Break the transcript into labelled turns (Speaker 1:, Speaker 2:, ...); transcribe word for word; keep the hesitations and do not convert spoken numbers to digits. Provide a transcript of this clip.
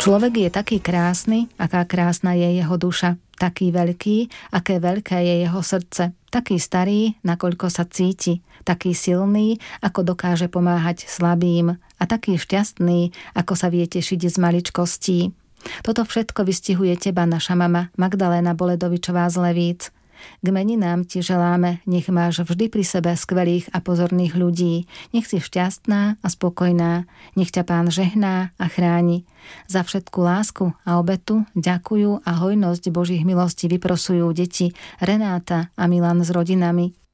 Speaker 1: Človek je taký krásny, aká krásna je jeho duša, taký veľký, aké veľké je jeho srdce, taký starý, nakoľko sa cíti, taký silný, ako dokáže pomáhať slabým a taký šťastný, ako sa vie tešiť z maličkostí. Toto všetko vystihuje teba, naša mama Magdaléna Boledovičová z Levíc. K meninám ti želáme, nech máš vždy pri sebe skvelých a pozorných ľudí. Nech si šťastná a spokojná. Nech ťa Pán žehná a chráni. Za všetku lásku a obetu ďakujú a hojnosť Božích milostí vyprosujú deti Renáta a Milan s rodinami.